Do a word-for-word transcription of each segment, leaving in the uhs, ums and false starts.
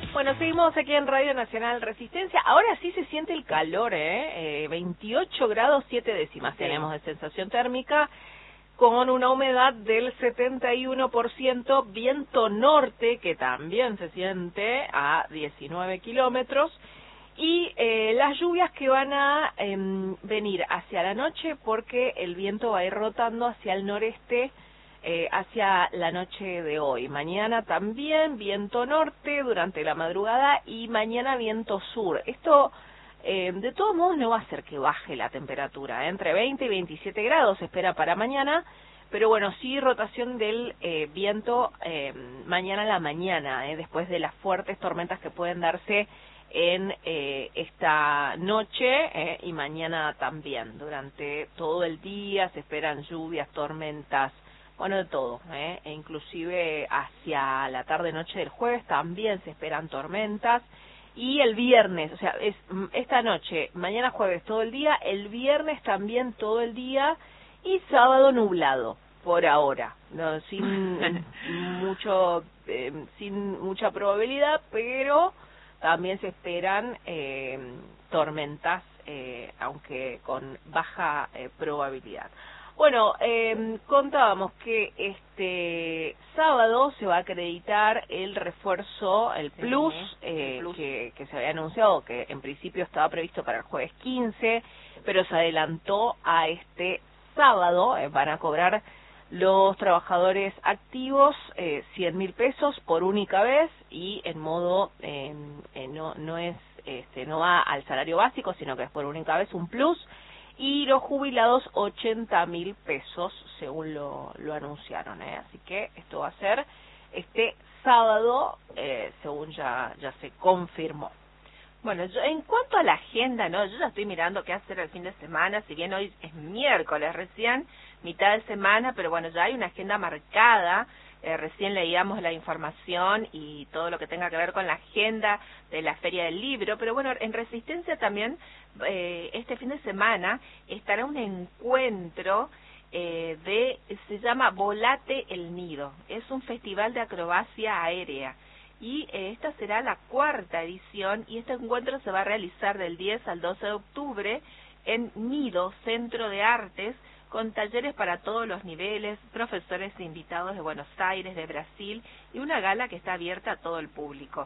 Bueno, seguimos aquí en Radio Nacional Resistencia. Ahora sí se siente el calor, ¿eh? eh veintiocho grados siete décimas sí. Tenemos de sensación térmica, con una humedad del setenta y uno por ciento, viento norte, que también se siente a diecinueve kilómetros, y eh, las lluvias que van a eh, venir hacia la noche, porque el viento va a ir rotando hacia el noreste, Eh, hacia la noche de hoy. Mañana también viento norte durante la madrugada y mañana viento sur. Esto eh, de todos modos no va a hacer que baje la temperatura, ¿eh? Entre veinte y veintisiete grados se espera para mañana, pero bueno, sí rotación del eh, viento eh, mañana a la mañana, ¿eh? Después de las fuertes tormentas que pueden darse en eh, esta noche eh, y mañana también. Durante todo el día se esperan lluvias, tormentas, bueno, de todo, ¿eh? E inclusive hacia la tarde-noche del jueves también se esperan tormentas, y el viernes, o sea, es esta noche, mañana jueves todo el día, el viernes también todo el día, y sábado nublado, por ahora, no, sin mucho, eh, sin mucha probabilidad, pero también se esperan eh, tormentas, eh, aunque con baja eh, probabilidad. Bueno, eh, contábamos que este sábado se va a acreditar el refuerzo, el plus, sí, eh, el plus. Que, que se había anunciado, que en principio estaba previsto para el jueves quince, pero se adelantó a este sábado. Eh, van a cobrar los trabajadores activos eh, cien mil pesos por única vez, y en modo, eh, eh, no, no es, este, no va al salario básico, sino que es por única vez un plus. Y los jubilados ochenta mil pesos, según lo, lo anunciaron, ¿eh? Así que esto va a ser este sábado, eh, según ya, ya se confirmó. Bueno, yo, en cuanto a la agenda, ¿no? Yo ya estoy mirando qué hacer el fin de semana, si bien hoy es miércoles recién, mitad de semana, pero bueno, ya hay una agenda marcada. Eh, recién leíamos la información y todo lo que tenga que ver con la agenda de la Feria del Libro, pero bueno, en Resistencia también eh, este fin de semana estará un encuentro eh, de, se llama Volate el Nido, es un festival de acrobacia aérea, y eh, esta será la cuarta edición, y este encuentro se va a realizar del diez al doce de octubre en Nido, Centro de Artes, con talleres para todos los niveles, profesores e invitados de Buenos Aires, de Brasil, y una gala que está abierta a todo el público.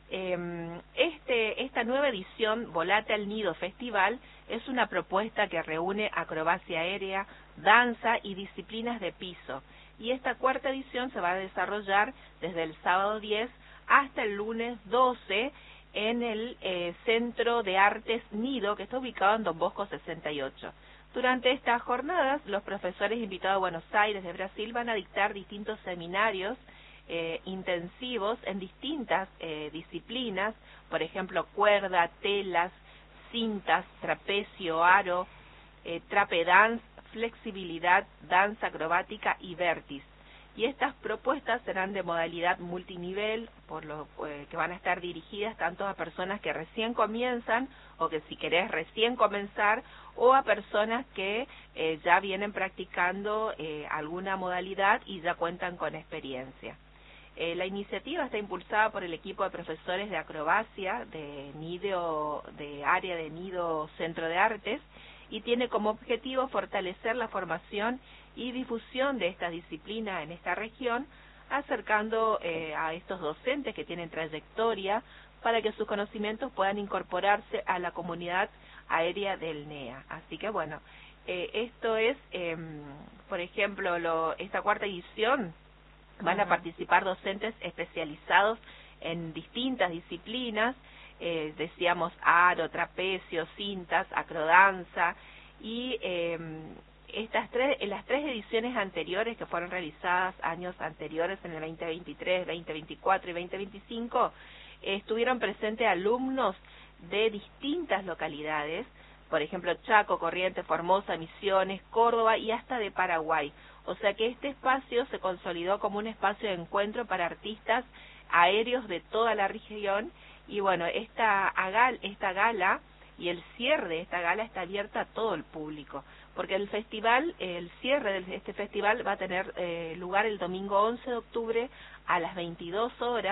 Eh, este, esta nueva edición, Volate al Nido Festival, es una propuesta que reúne acrobacia aérea, danza y disciplinas de piso, y esta cuarta edición se va a desarrollar desde el sábado diez hasta el lunes doce en el eh, Centro de Artes Nido, que está ubicado en Don Bosco sesenta y ocho. Durante estas jornadas, los profesores invitados de Buenos Aires, de Brasil, van a dictar distintos seminarios eh, intensivos en distintas eh, disciplinas, por ejemplo, cuerda, telas, cintas, trapecio, aro, eh, trapedance, flexibilidad, danza acrobática y vértiz. Y estas propuestas serán de modalidad multinivel, por lo eh, que van a estar dirigidas tanto a personas que recién comienzan, o que si querés recién comenzar, o a personas que eh, ya vienen practicando eh, alguna modalidad y ya cuentan con experiencia. Eh, la iniciativa está impulsada por el equipo de profesores de acrobacia de Nido, de área de Nido Centro de Artes, y tiene como objetivo fortalecer la formación y difusión de esta disciplina en esta región, acercando eh, a estos docentes que tienen trayectoria para que sus conocimientos puedan incorporarse a la comunidad aérea del N E A. Así que bueno, eh, esto es, eh, por ejemplo, lo, esta cuarta edición van a participar docentes especializados en distintas disciplinas, eh, decíamos aro, trapecio, cintas, acrodanza, y eh, estas tres, en las tres ediciones anteriores que fueron realizadas años anteriores, en el veinte veintitrés, veinte veinticuatro y veinte veinticinco, eh, estuvieron presentes alumnos de distintas localidades, por ejemplo Chaco, Corrientes, Formosa, Misiones, Córdoba y hasta de Paraguay. O sea que este espacio se consolidó como un espacio de encuentro para artistas aéreos de toda la región, y bueno, esta, esta gala y el cierre de esta gala está abierta a todo el público, porque el festival, el cierre de este festival va a tener eh, lugar el domingo once de octubre a las veintidós horas,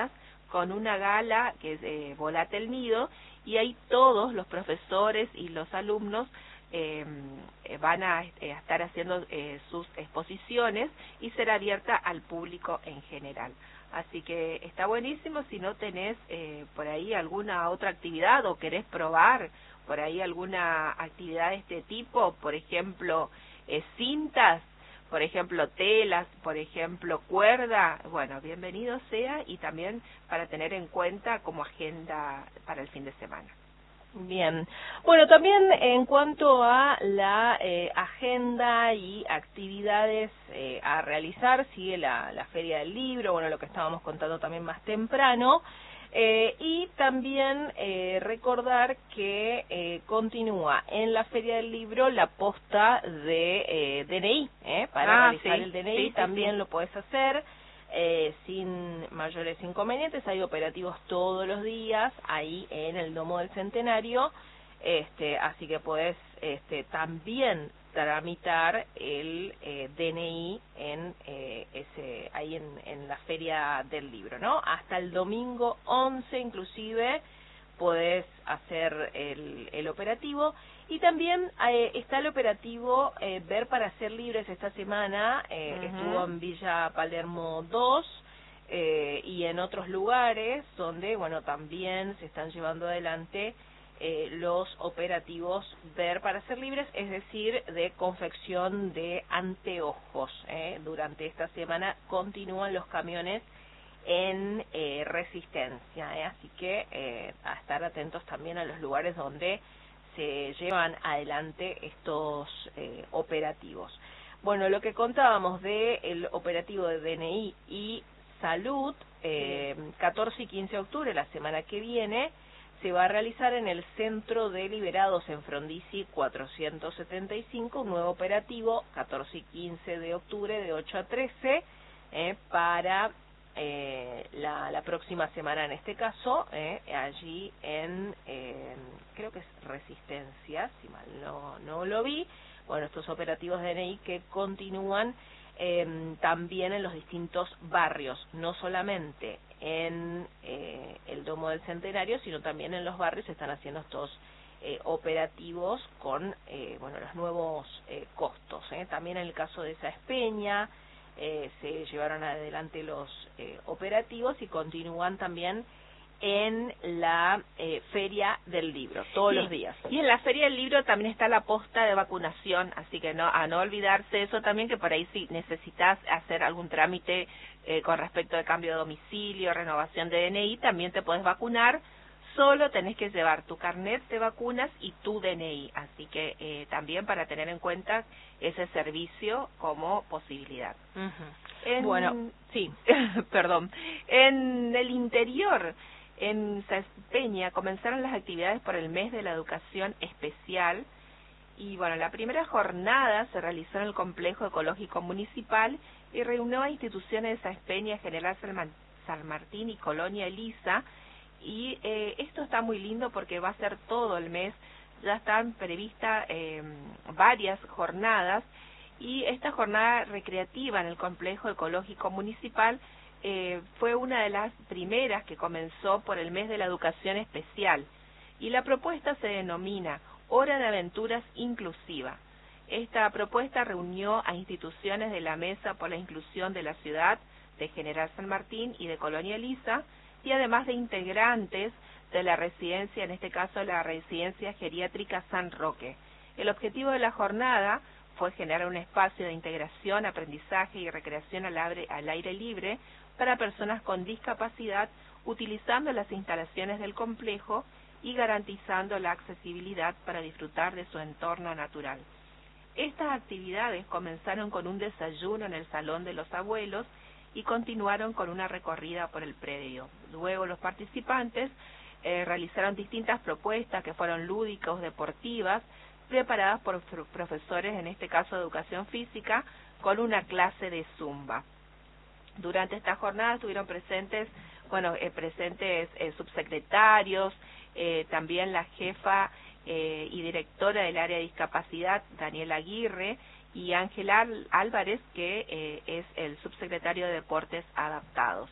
con una gala que es eh, Volate el Nido, y ahí todos los profesores y los alumnos eh, van a, eh, a estar haciendo eh, sus exposiciones y será abierta al público en general. Así que está buenísimo. Si no tenés eh, por ahí alguna otra actividad o querés probar por ahí alguna actividad de este tipo, por ejemplo, eh, cintas, por ejemplo, telas, por ejemplo, cuerda, bueno, bienvenido sea, y también para tener en cuenta como agenda para el fin de semana. Bien. Bueno, también en cuanto a la eh, agenda y actividades eh, a realizar, sigue la, la Feria del Libro, bueno, lo que estábamos contando también más temprano, eh, y también eh, recordar que eh, continúa en la Feria del Libro la posta de eh, D N I, eh, para ah, realizar sí, el D N I, sí, sí, también sí. lo puedes hacer. Eh, sin mayores inconvenientes. Hay operativos todos los días ahí en el Domo del Centenario, este, así que puedes este, también tramitar el eh, D N I en eh, ese ahí en, en la Feria del Libro, ¿no? Hasta el domingo once inclusive podés hacer el, el operativo. Y también eh, está el operativo eh, Ver para Ser Libres esta semana, eh, Uh-huh. estuvo en Villa Palermo dos eh, y en otros lugares donde, bueno, también se están llevando adelante eh, los operativos Ver para Ser Libres, es decir, de confección de anteojos. Eh. Durante esta semana continúan los camiones en eh, Resistencia, eh. así que eh, a estar atentos también a los lugares donde se llevan adelante estos eh, operativos. Bueno, lo que contábamos del operativo de D N I y salud, eh, catorce y quince de octubre, la semana que viene, se va a realizar en el Centro de Liberados en Frondizi cuatrocientos setenta y cinco, un nuevo operativo, catorce y quince de octubre, de ocho a trece, eh, para eh, la, la próxima semana en este caso, eh, allí en, eh, creo que es Resistencia, si mal no, no lo vi. Bueno, estos operativos de D N I que continúan eh, también en los distintos barrios, no solamente en eh, el Domo del Centenario, sino también en los barrios se están haciendo estos eh, operativos con eh, bueno, los nuevos eh, costos. Eh. También en el caso de Sáenz Peña eh, se llevaron adelante los eh, operativos y continúan también en la eh, Feria del Libro, todos sí, los días. Y en la Feria del Libro también está la posta de vacunación, así que no a no olvidarse eso también, que por ahí si necesitas hacer algún trámite eh, con respecto al cambio de domicilio, renovación de D N I, también te puedes vacunar, solo tenés que llevar tu carnet de vacunas y tu D N I, así que eh, también para tener en cuenta ese servicio como posibilidad. Uh-huh. En, bueno, sí, perdón, en el interior, en Sáenz Peña, comenzaron las actividades por el mes de la educación especial y bueno, la primera jornada se realizó en el complejo ecológico municipal y reunió a instituciones de Sáenz Peña, General San Martín y Colonia Elisa, y eh, esto está muy lindo porque va a ser todo el mes, ya están previstas eh, varias jornadas, y esta jornada recreativa en el complejo ecológico municipal Eh, fue una de las primeras que comenzó por el mes de la educación especial, y la propuesta se denomina Hora de Aventuras Inclusiva. Esta propuesta reunió a instituciones de la Mesa por la Inclusión de la Ciudad, de General San Martín y de Colonia Elisa, y además de integrantes de la residencia, en este caso la residencia geriátrica San Roque. El objetivo de la jornada fue generar un espacio de integración, aprendizaje y recreación al aire, al aire libre para personas con discapacidad, utilizando las instalaciones del complejo y garantizando la accesibilidad para disfrutar de su entorno natural. Estas actividades comenzaron con un desayuno en el Salón de los Abuelos y continuaron con una recorrida por el predio. Luego los participantes eh, realizaron distintas propuestas que fueron lúdicas o deportivas, preparadas por profesores, en este caso de educación física, con una clase de zumba. Durante esta jornada estuvieron presentes, bueno, eh, presentes eh, subsecretarios, eh, también la jefa eh, y directora del área de discapacidad, Daniela Aguirre, y Ángel Álvarez, que eh, es el subsecretario de Deportes Adaptados.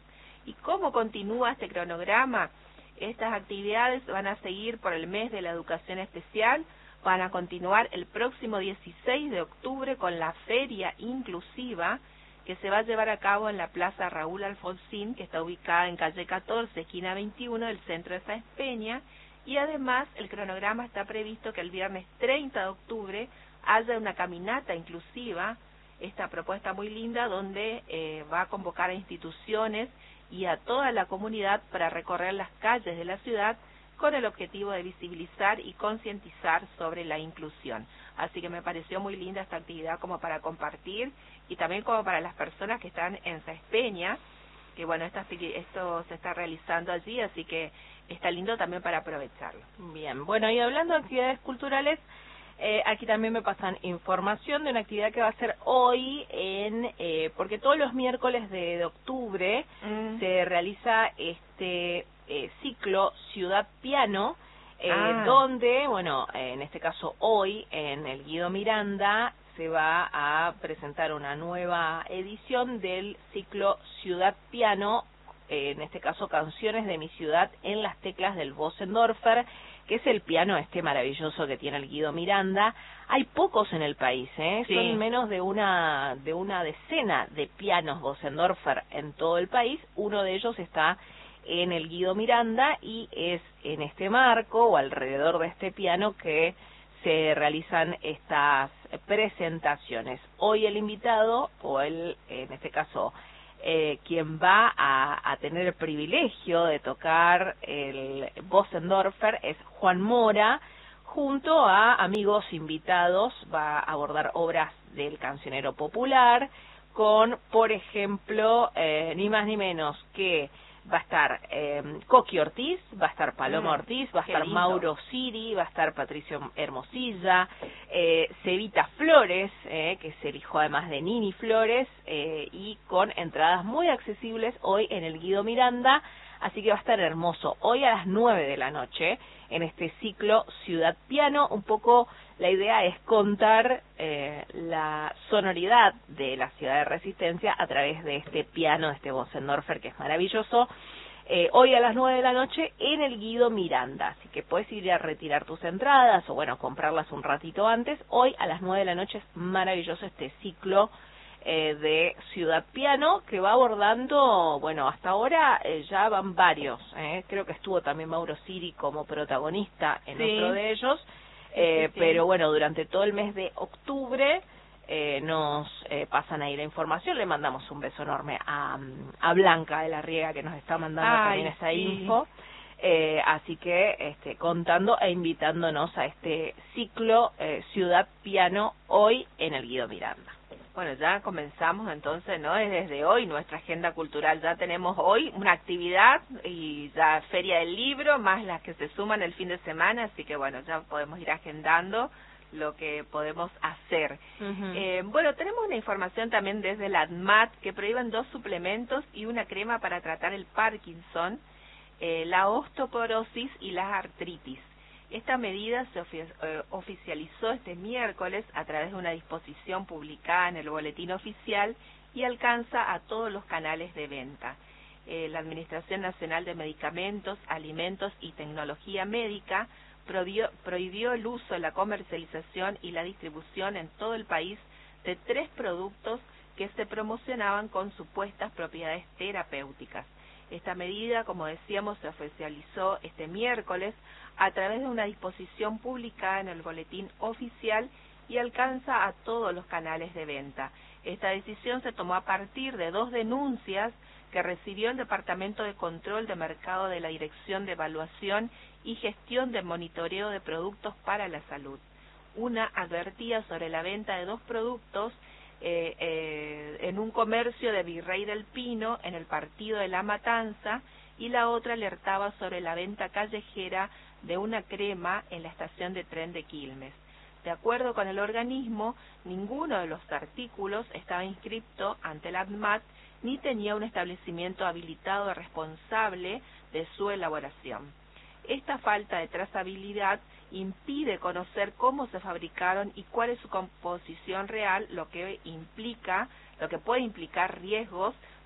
¿Y cómo continúa este cronograma? Estas actividades van a seguir por el mes de la educación especial, van a continuar el próximo dieciséis de octubre con la feria inclusiva, que se va a llevar a cabo en la Plaza Raúl Alfonsín, que está ubicada en calle catorce, esquina veintiuno del centro de Sáenz Peña, y además el cronograma está previsto que el viernes treinta de octubre haya una caminata inclusiva, esta propuesta muy linda, donde eh, va a convocar a instituciones y a toda la comunidad para recorrer las calles de la ciudad con el objetivo de visibilizar y concientizar sobre la inclusión. Así que me pareció muy linda esta actividad como para compartir y también como para las personas que están en Sáenz Peña, que bueno, esta, esto se está realizando allí, así que está lindo también para aprovecharlo. Bien, bueno, y hablando de actividades culturales, eh, aquí también me pasan información de una actividad que va a ser hoy, en eh, porque todos los miércoles de, de octubre mm. se realiza este eh, ciclo Ciudad Piano, eh, ah. donde, bueno, en este caso hoy, en el Guido Miranda, se va a presentar una nueva edición del ciclo Ciudad Piano, eh, en este caso Canciones de mi ciudad en las teclas del Bösendorfer, que es el piano este maravilloso que tiene el Guido Miranda. Hay pocos en el país, ¿eh? Sí. Son menos de una de una decena de pianos Bösendorfer en todo el país. Uno de ellos está en el Guido Miranda y es en este marco o alrededor de este piano que se realizan estas presentaciones. Hoy el invitado, o el, en este caso, eh, quien va a, a tener el privilegio de tocar el Bösendorfer es Juan Mora, junto a amigos invitados, va a abordar obras del cancionero popular, con, por ejemplo, eh, ni más ni menos que va a estar eh, Coqui Ortiz, va a estar Paloma mm, Ortiz, va a estar lindo. Mauro Siri, va a estar Patricio Hermosilla, eh, Cevita Flores, eh, que es el hijo además de Nini Flores, eh, y con entradas muy accesibles hoy en el Guido Miranda, así que va a estar hermoso. Hoy a las nueve de la noche, en este ciclo Ciudad Piano, un poco la idea es contar eh, la sonoridad de la ciudad de Resistencia a través de este piano, de este Bösendorfer, que es maravilloso. Eh, hoy a las nueve de la noche en el Guido Miranda, así que puedes ir a retirar tus entradas o bueno, comprarlas un ratito antes. Hoy a las nueve de la noche es maravilloso este ciclo eh, de Ciudad Piano, que va abordando, bueno, hasta ahora eh, ya van varios, eh, creo que estuvo también Mauro Siri como protagonista en sí. otro de ellos. Eh, sí, sí. Pero bueno, durante todo el mes de octubre eh, nos eh, pasan ahí la información. Le mandamos un beso enorme a, a Blanca de la Riega, que nos está mandando Ay, también esa sí. info. Eh, así que este, contando e invitándonos a este ciclo eh, Ciudad Piano hoy en el Guido Miranda. Bueno, ya comenzamos entonces, ¿no? Desde hoy nuestra agenda cultural. Ya tenemos hoy una actividad y ya Feria del Libro, más las que se suman el fin de semana, así que bueno, ya podemos ir agendando lo que podemos hacer. Uh-huh. eh, bueno, tenemos una información también desde la ADMAT que prohíben dos suplementos y una crema para tratar el Parkinson, eh, la osteoporosis y la artritis. Esta medida se ofi- eh, oficializó este miércoles a través de una disposición publicada en el Boletín Oficial y alcanza a todos los canales de venta. Eh, la Administración Nacional de Medicamentos, Alimentos y Tecnología Médica prohibió, prohibió el uso, la comercialización y la distribución en todo el país de tres productos que se promocionaban con supuestas propiedades terapéuticas. Esta medida, como decíamos, se oficializó este miércoles a través de una disposición publicada en el Boletín Oficial y alcanza a todos los canales de venta. Esta decisión se tomó a partir de dos denuncias que recibió el Departamento de Control de Mercado de la Dirección de Evaluación y Gestión de Monitoreo de Productos para la Salud. Una advertía sobre la venta de dos productos Eh, eh, en un comercio de Virrey del Pino, en el partido de La Matanza, y la otra alertaba sobre la venta callejera de una crema en la estación de tren de Quilmes. De acuerdo con el organismo, ninguno de los artículos estaba inscripto ante la ADMAT ni tenía un establecimiento habilitado responsable de su elaboración. Esta falta de trazabilidad impide conocer cómo se fabricaron y cuál es su composición real, lo que implica, lo que puede implicar riesgos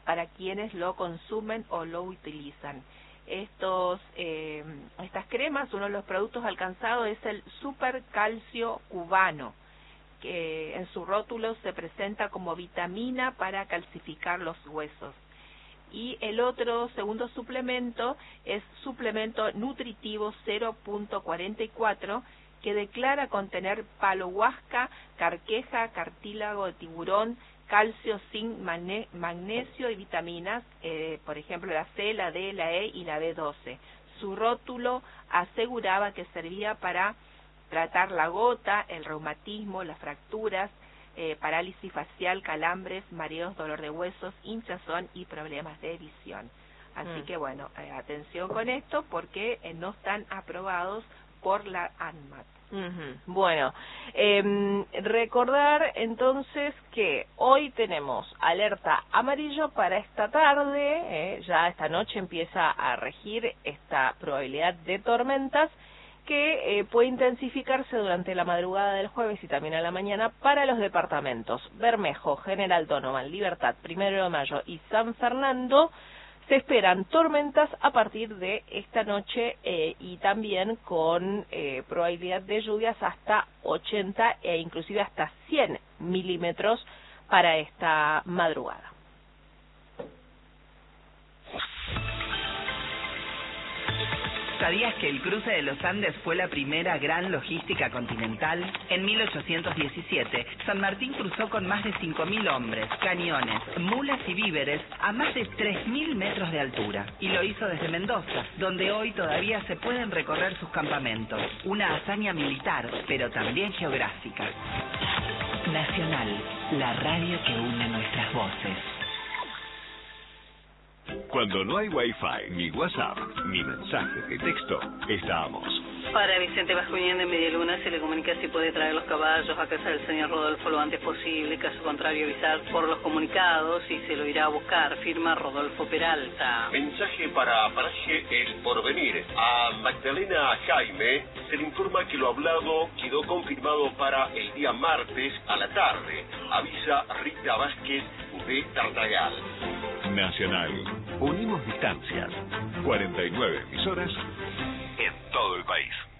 para quienes lo consumen o lo utilizan. Estos, eh, estas cremas, uno de los productos alcanzados es el Super Calcio Cubano, que en su rótulo se presenta como vitamina para calcificar los huesos. Y el otro segundo suplemento es suplemento nutritivo cero punto cuarenta y cuatro, que declara contener palo huasca, carqueja, cartílago de tiburón, calcio, zinc, magnesio y vitaminas, eh, por ejemplo la C, la D, la E y la B doce. Su rótulo aseguraba que servía para tratar la gota, el reumatismo, las fracturas, eh, parálisis facial, calambres, mareos, dolor de huesos, hinchazón y problemas de visión. Así mm. que bueno, eh, atención con esto porque eh, no están aprobados por la ANMAT. Uh-huh. Bueno, eh, recordar entonces que hoy tenemos alerta amarillo para esta tarde, eh, ya esta noche empieza a regir esta probabilidad de tormentas que eh, puede intensificarse durante la madrugada del jueves y también a la mañana para los departamentos Bermejo, General Donovan, Libertad, Primero de Mayo y San Fernando. Se esperan tormentas a partir de esta noche eh, y también con eh, probabilidad de lluvias hasta ochenta e inclusive hasta cien milímetros para esta madrugada. ¿Sabías que el cruce de los Andes fue la primera gran logística continental? En mil ochocientos diecisiete, San Martín cruzó con más de cinco mil hombres, cañones, mulas y víveres a más de tres mil metros de altura. Y lo hizo desde Mendoza, donde hoy todavía se pueden recorrer sus campamentos. Una hazaña militar, pero también geográfica. Nacional, la radio que une nuestras voces. Cuando no hay Wi-Fi, ni WhatsApp, ni mensajes de texto, estamos. Para Vicente Bascuñán de Medialuna se le comunica si puede traer los caballos a casa del señor Rodolfo lo antes posible, caso contrario avisar por los comunicados y se lo irá a buscar, firma Rodolfo Peralta. Mensaje para Paraje El Porvenir. A Magdalena Jaime se le informa que lo hablado quedó confirmado para el día martes a la tarde. Avisa Rita Vázquez de Tartagal. Nacional. Unimos distancias. cuarenta y nueve emisoras en todo el país.